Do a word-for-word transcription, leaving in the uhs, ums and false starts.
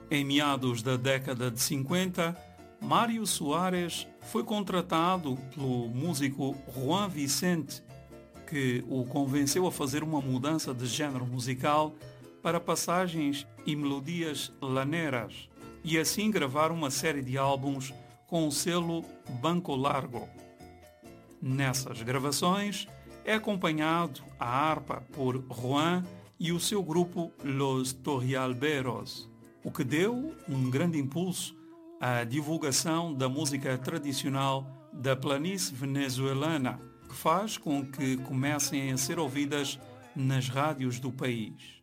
Em meados da década de cinquenta, Mário Soares foi contratado pelo músico Juan Vicente, que o convenceu a fazer uma mudança de género musical para passagens e melodias laneras, e assim gravar uma série de álbuns com o selo Banco Largo. Nessas gravações é acompanhado à harpa por Juan e o seu grupo Los Torrealberos, o que deu um grande impulso à divulgação da música tradicional da planície venezuelana, que faz com que comecem a ser ouvidas nas rádios do país.